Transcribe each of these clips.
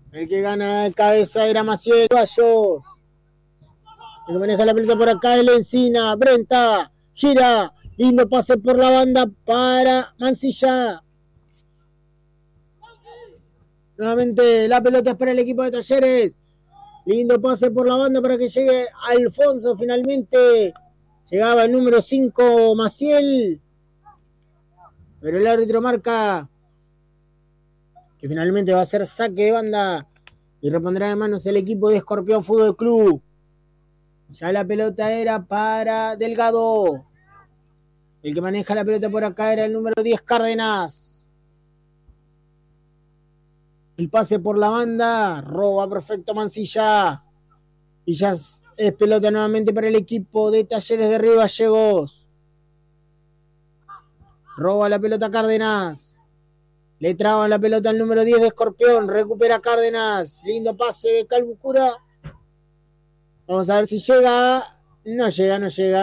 El que gana de cabeza era Maciel Ceballos. El que maneja la pelota por acá es Lencina. Brenta. Gira. Lindo pase por la banda para Mancilla. Nuevamente la pelota es para el equipo de Talleres. Lindo pase por la banda para que llegue Alfonso. Finalmente llegaba el número 5 Maciel. Pero el árbitro marca que finalmente va a ser saque de banda y repondrá de manos el equipo de Escorpión Fútbol Club. Ya la pelota era para Delgado. El que maneja la pelota por acá era el número 10 Cárdenas. El pase por la banda. Roba perfecto Mancilla. Y ya es pelota nuevamente para el equipo de Talleres de Río Gallegos. Roba la pelota Cárdenas. Le traba la pelota al número 10 de Escorpión. Recupera Cárdenas. Lindo pase de Calbucura. Vamos a ver si llega. No llega.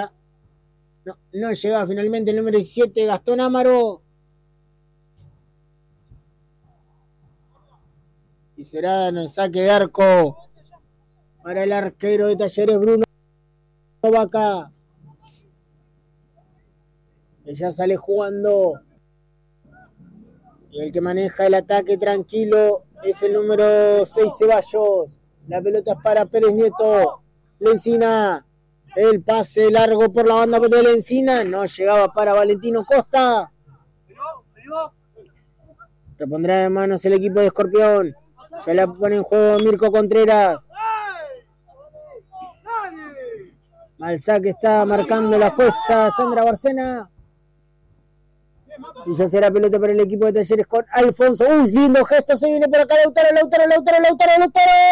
No llega finalmente el número 17 Gastón Amaro. Y será en el saque de arco para el arquero de Talleres, Bruno Vaca. Que ya sale jugando. Y el que maneja el ataque tranquilo es el número 6 Ceballos. La pelota es para Pérez Nieto. Lencina. El pase largo por la banda de Lencina. No llegaba para Valentino Costa. Repondrá de manos el equipo de Escorpión. Se la pone en juego Mirko Contreras. Mal saque está marcando la jueza Sandra Barcena. Y ya será pelota para el equipo de Talleres con Alfonso. ¡Uy, lindo gesto! Se viene por acá Lautaro.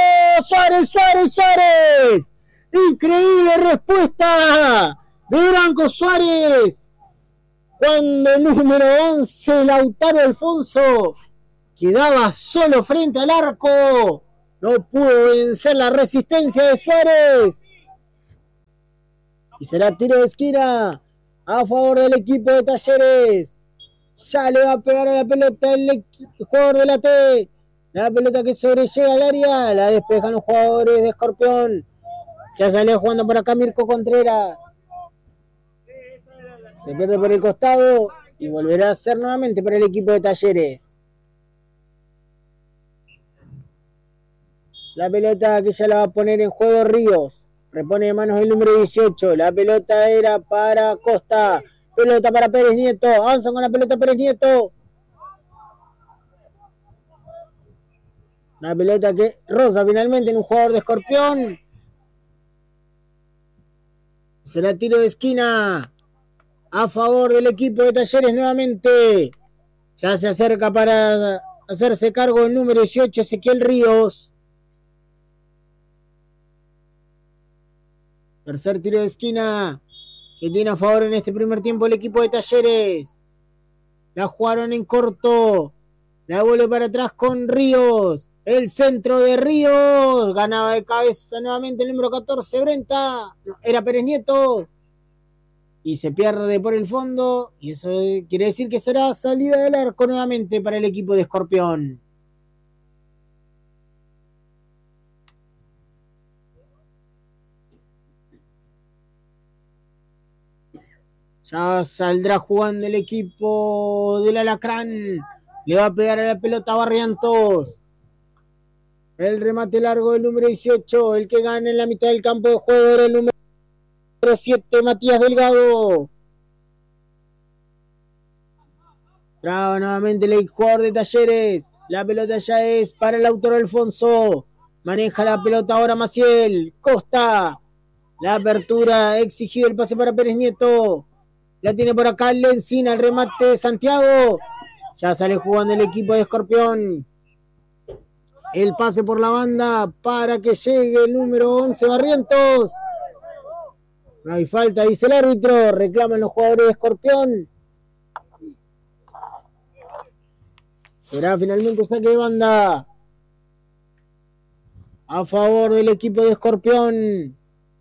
¡Suárez! Increíble respuesta de Branco Suárez. Cuando el número 11, Lautaro Alfonso, quedaba solo frente al arco. No pudo vencer la resistencia de Suárez. Y será tiro de esquina a favor del equipo de Talleres. Ya le va a pegar a la pelota el jugador de la T. La pelota que sobrellega al área. La despejan los jugadores de Escorpión. Ya salió jugando por acá Mirko Contreras. Se pierde por el costado y volverá a ser nuevamente para el equipo de Talleres. La pelota que ya la va a poner en juego Ríos. Repone de manos el número 18. La pelota era para Costa. Pelota para Pérez Nieto. Avanzan con la pelota Pérez Nieto. La pelota que roza finalmente en un jugador de Escorpión. Será tiro de esquina a favor del equipo de Talleres nuevamente. Ya se acerca para hacerse cargo el número 18, Ezequiel Ríos. Tercer tiro de esquina que tiene a favor en este primer tiempo el equipo de Talleres. La jugaron en corto. La vuelve para atrás con Ríos. El centro de Ríos. Ganaba de cabeza nuevamente el número 14, Brenta. No, era Pérez Nieto. Y se pierde por el fondo. Y eso quiere decir que será salida del arco nuevamente para el equipo de Escorpión. Ya saldrá jugando el equipo del Alacrán. Le va a pegar a la pelota a Barrientos. El remate largo del número 18. El que gana en la mitad del campo de juego era el número 7, Matías Delgado. Traba nuevamente el jugador de Talleres. La pelota ya es para el autor Alfonso. Maneja la pelota ahora Maciel. Costa. La apertura. Exigido el pase para Pérez Nieto. La tiene por acá Lencina. El remate de Santiago. Ya sale jugando el equipo de Escorpión. El pase por la banda para que llegue el número 11, Barrientos. No hay falta, dice el árbitro. Reclaman los jugadores de Escorpión. Será finalmente saque de banda a favor del equipo de Escorpión.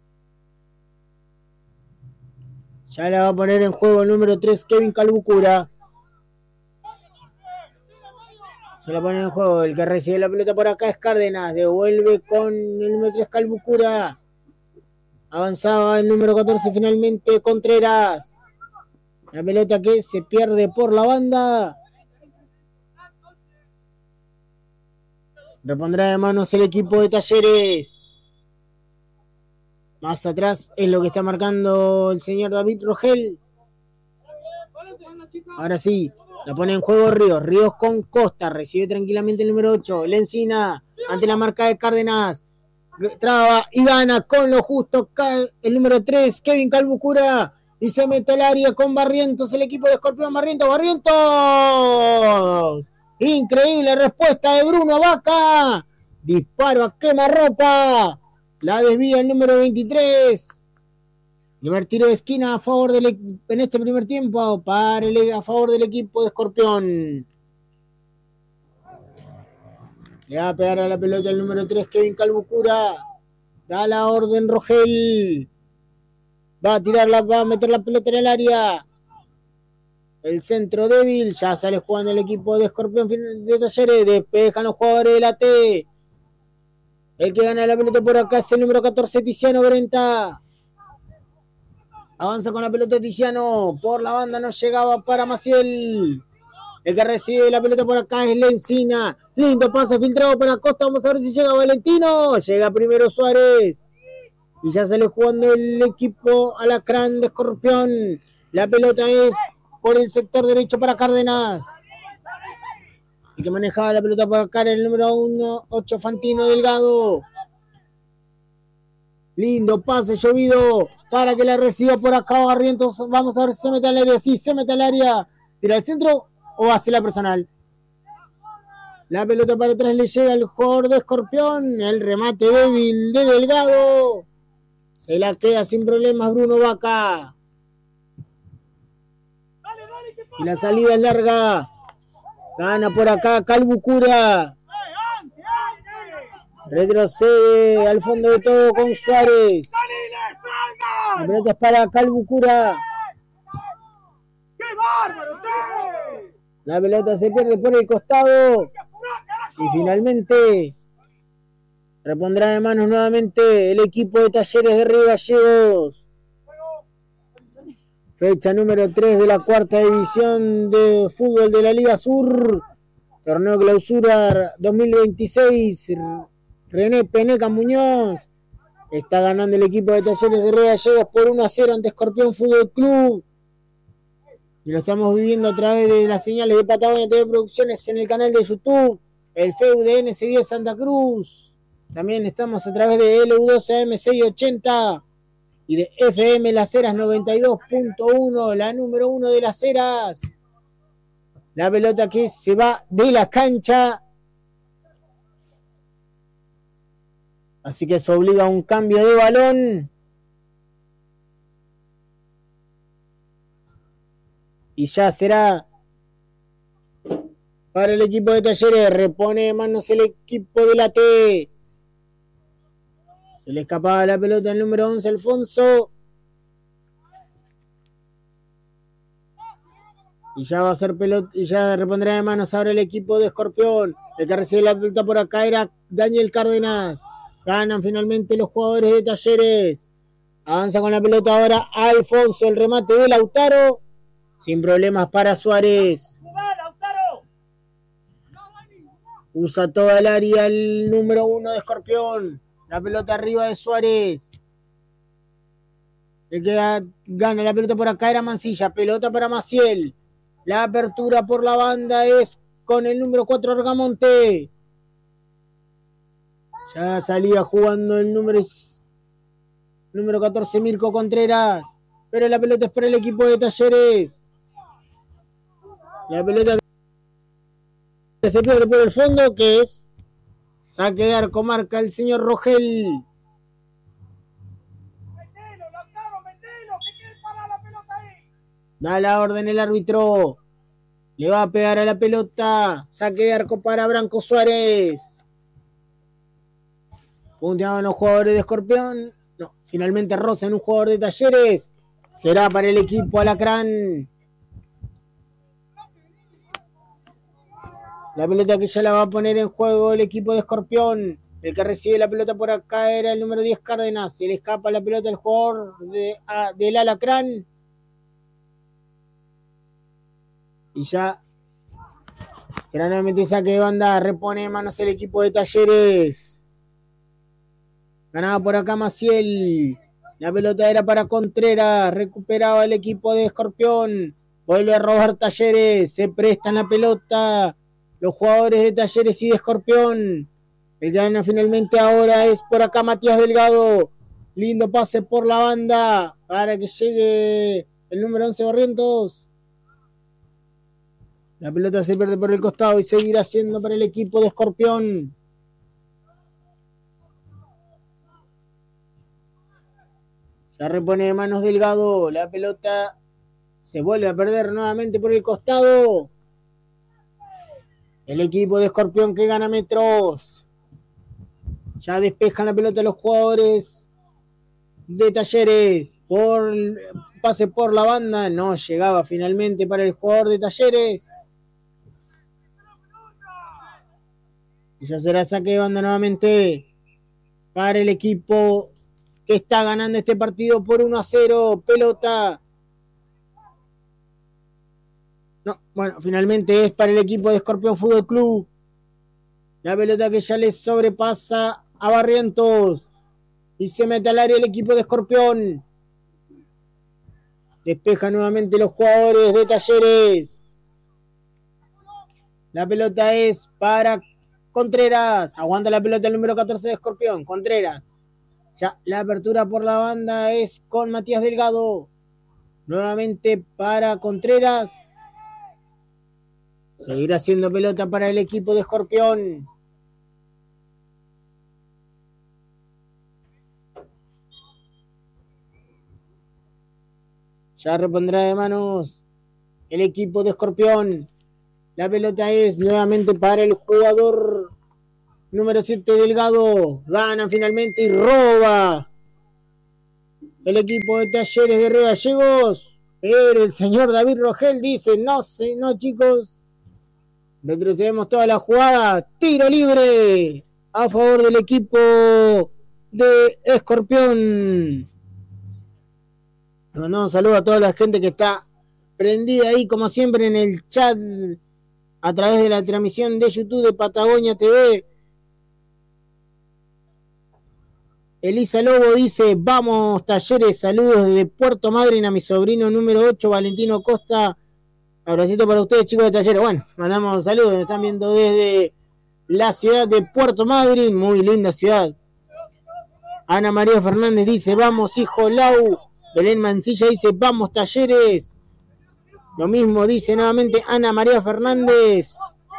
Ya la va a poner en juego el número 3, Kevin Calbucura. Se la pone en juego. El que recibe la pelota por acá es Cárdenas. Devuelve con el número 3 Calbucura. Avanzaba el número 14 finalmente Contreras. La pelota que se pierde por la banda. Repondrá de manos el equipo de Talleres. Más atrás es lo que está marcando el señor David Rogel. Ahora sí, la pone en juego Ríos. Ríos con Costa. Recibe tranquilamente el número 8. Lencina ante la marca de Cárdenas. Traba y gana con lo justo el número 3, Kevin Calbucura. Y se mete al área con Barrientos, el equipo de Escorpión. Barrientos. Increíble respuesta de Bruno Vaca. Disparo a quemarropa. La desvía el número 23. Primer tiro de esquina a favor en este primer tiempo a favor del equipo de Escorpión. Le va a pegar a la pelota el número 3, Kevin Calbucura. Da la orden Rogel. Va a meter la pelota en el área. El centro débil. Ya sale jugando el equipo de Escorpión de Talleres. Despejan los jugadores de la T. El que gana la pelota por acá es el número 14, Tiziano Brenta. Avanza con la pelota Tiziano. Por la banda no llegaba para Maciel. El que recibe la pelota por acá es Lencina. Lindo pase filtrado para Costa. Vamos a ver si llega Valentino. Llega primero Suárez. Y ya sale jugando el equipo Alacrán de Escorpión. La pelota es por el sector derecho para Cárdenas. Y que manejaba la pelota por acá el número 1, 8 Fantino Delgado. Lindo pase llovido para que la reciba por acá Barrientos. Vamos a ver si se mete al área. Sí, se mete al área. Tira al centro o hace la personal. La pelota para atrás le llega al jugador de Escorpión. El remate débil de Delgado. Se la queda sin problemas Bruno Vaca. Y la salida es larga. Gana por acá Calbucura. Retrocede al fondo de todo con Suárez. La pelota es para Calbucura. La pelota se pierde por el costado. Y finalmente repondrá de manos nuevamente el equipo de Talleres de Río Gallegos. Fecha número 3 de la cuarta división de fútbol de la Liga Sur. Torneo Clausura 2026. René Peneca Muñoz. Está ganando el equipo de Talleres de Río Gallegos por 1-0 ante Escorpión Fútbol Club. Y lo estamos viviendo a través de las señales de Patagonia TV Producciones en el canal de YouTube. El FEU de NC10 Santa Cruz. También estamos a través de LU2AM680 y de FM Las Heras 92.1, la número 1 de Las Heras. La pelota que se va de la cancha. Así que eso obliga a un cambio de balón. Y ya será para el equipo de Talleres. Repone de manos el equipo de la T. Se le escapaba la pelota al número 11, Alfonso. Y ya va a ser pelota. Y ya repondrá de manos ahora el equipo de Escorpión. El que recibe la pelota por acá era Daniel Cárdenas. Ganan finalmente los jugadores de Talleres. Avanza con la pelota ahora Alfonso. El remate de Lautaro. Sin problemas para Suárez. Usa toda el área el número 1 de Escorpión. La pelota arriba de Suárez. El que gana la pelota por acá era Mancilla. Pelota para Maciel. La apertura por la banda es con el número 4 Argamonte. Ya salía jugando el número 14 Mirko Contreras. Pero la pelota es para el equipo de Talleres. La pelota que se pierde por el fondo, que es saque de arco, marca el señor Rogel. Da la orden el árbitro. Le va a pegar a la pelota. Saque de arco para Branco Suárez. Punteaban los jugadores de Escorpión. No, finalmente roza en un jugador de Talleres. Será para el equipo Alacrán. La pelota que ya la va a poner en juego el equipo de Escorpión. El que recibe la pelota por acá era el número 10 Cárdenas. Se le escapa la pelota al jugador del Alacrán. Y ya será nuevamente saque de banda. Repone manos el equipo de Talleres. Ganaba por acá Maciel. La pelota era para Contreras. Recuperaba el equipo de Escorpión. Vuelve a robar Talleres. Se prestan la pelota los jugadores de Talleres y de Escorpión. El gana finalmente ahora es por acá Matías Delgado. Lindo pase por la banda para que llegue el número 11 Barrientos. La pelota se pierde por el costado y seguirá siendo para el equipo de Escorpión. Se repone de manos Delgado. La pelota se vuelve a perder nuevamente por el costado. El equipo de Escorpión que gana metros. Ya despejan la pelota los jugadores de Talleres. Por pase por la banda. No llegaba finalmente para el jugador de Talleres. Y ya será saque de banda nuevamente para el equipo que está ganando este partido por 1-0. Pelota. No, bueno, finalmente es para el equipo de Escorpión Fútbol Club. La pelota que ya le sobrepasa a Barrientos. Y se mete al área el equipo de Escorpión. Despeja nuevamente los jugadores de Talleres. La pelota es para Contreras. Aguanta la pelota el número 14 de Escorpión. Contreras. Ya la apertura por la banda es con Matías Delgado. Nuevamente para Contreras. Seguirá siendo pelota para el equipo de Escorpión. Ya repondrá de manos el equipo de Escorpión. La pelota es nuevamente para el jugador número 7 Delgado. Gana finalmente y roba el equipo de Talleres de Río Gallegos. Pero el señor David Rogel dice, no chicos. Retrocedemos toda la jugada. Tiro libre a favor del equipo de Escorpión. Mandamos un saludo a toda la gente que está prendida ahí, como siempre, en el chat a través de la transmisión de YouTube de Patagonia TV. Elisa Lobo dice, vamos Talleres, saludos desde Puerto Madryn a mi sobrino número 8, Valentino Costa. Abracito para ustedes, chicos de Talleres. Bueno, mandamos un saludo, nos están viendo desde la ciudad de Puerto Madryn, muy linda ciudad. Ana María Fernández dice, vamos hijo Lau. Belén Mancilla dice, vamos Talleres. Lo mismo dice nuevamente Ana María Fernández.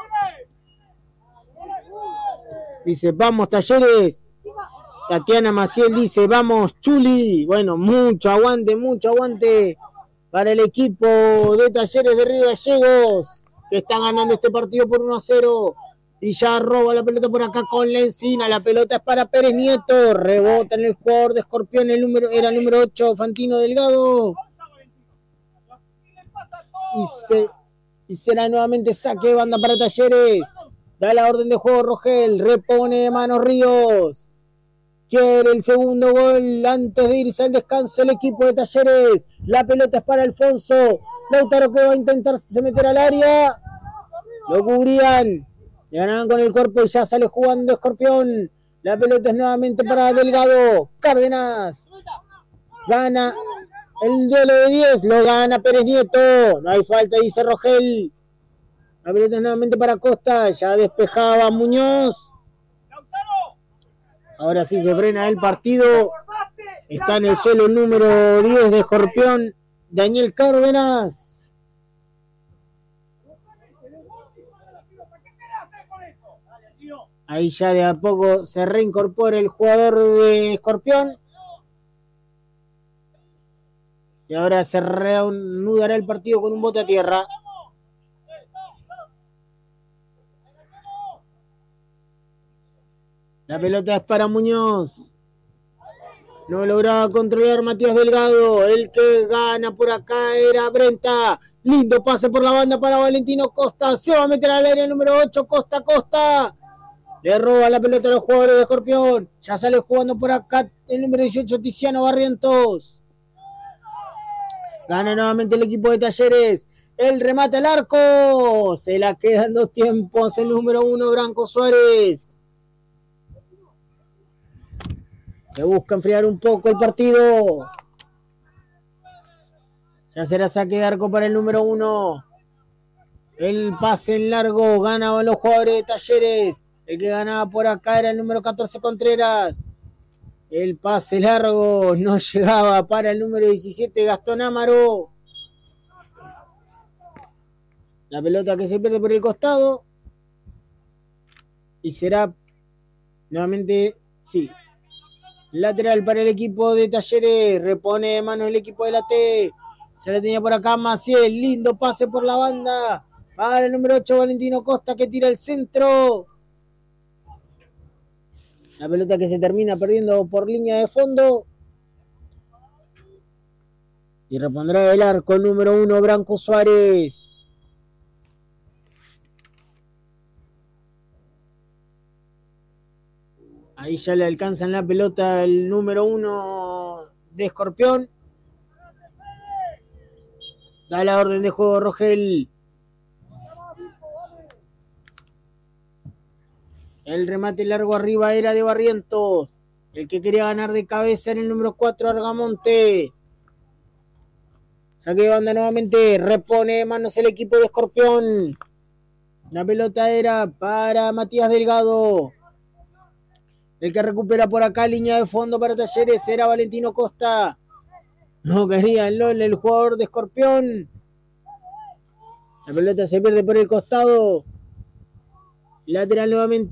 Dice, vamos Talleres. Tatiana Maciel dice, vamos Chuli. Bueno, mucho aguante para el equipo de Talleres de Río Gallegos, que está ganando este partido por 1-0. Y ya roba la pelota por acá con Lencina. La pelota es para Pérez Nieto. Rebota en el jugador de Escorpión. Era el número 8, Fantino Delgado. Y será nuevamente saque de banda para Talleres. Da la orden de juego Rogel. Repone de mano Ríos. Quiere el segundo gol antes de irse al descanso el equipo de Talleres. La pelota es para Alfonso. Lautaro que va a intentar meter al área. Lo cubrían. Le ganaban con el cuerpo y ya sale jugando Escorpión. La pelota es nuevamente para Delgado. Cárdenas. Gana el duelo de 10. Lo gana Pérez Nieto. No hay falta, dice Rogel. La pelota es nuevamente para Costa. Ya despejaba Muñoz. Ahora sí se frena el partido. Está en el suelo el número 10 de Escorpión, Daniel Cárdenas. Ahí ya de a poco se reincorpora el jugador de Escorpión. Y ahora se reanudará el partido con un bote a tierra. La pelota es para Muñoz. No lograba controlar Matías Delgado. El que gana por acá era Brenta. Lindo pase por la banda para Valentino Costa. Se va a meter al aire el número 8, Costa. Le roba la pelota a los jugadores de Escorpión. Ya sale jugando por acá el número 18, Tiziano Barrientos. Gana nuevamente el equipo de Talleres. El remate al arco. Se la quedan 2 tiempos el número 1, Branco Suárez. Que busca enfriar un poco el partido. Ya será saque de arco para el número 1. El pase en largo. Ganaban los jugadores de Talleres. El que ganaba por acá era el número 14, Contreras. El pase largo no llegaba para el número 17, Gastón Amaro. La pelota que se pierde por el costado. Y será nuevamente, sí, lateral para el equipo de Talleres. Repone de mano el equipo de la T. Se la tenía por acá Maciel. Lindo pase por la banda. Para el número 8, Valentino Costa, que tira el centro. La pelota que se termina perdiendo por línea de fondo. Y repondrá el arco número 1, Branco Suárez. Ahí ya le alcanzan la pelota el número 1 de Escorpión. Da la orden de juego Rogel. El remate largo arriba era de Barrientos. El que quería ganar de cabeza en el número 4, Argamonte. Saque de banda nuevamente. Repone de manos el equipo de Escorpión. La pelota era para Matías Delgado. El que recupera por acá línea de fondo para Talleres era Valentino Costa. No quería el jugador de Escorpión. La pelota se pierde por el costado. Lateral nuevamente.